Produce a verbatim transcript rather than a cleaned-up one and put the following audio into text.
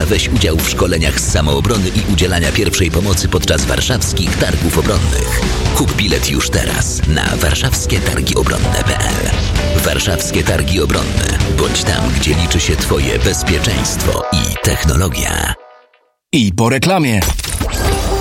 Weź udział w szkoleniach z samoobrony i udzielania pierwszej pomocy podczas warszawskich targów obronnych. Kup bilet już teraz na warszawskie targi obronne kropka p l. Warszawskie Targi Obronne. Bądź tam, gdzie liczy się Twoje bezpieczeństwo i technologia. I po reklamie.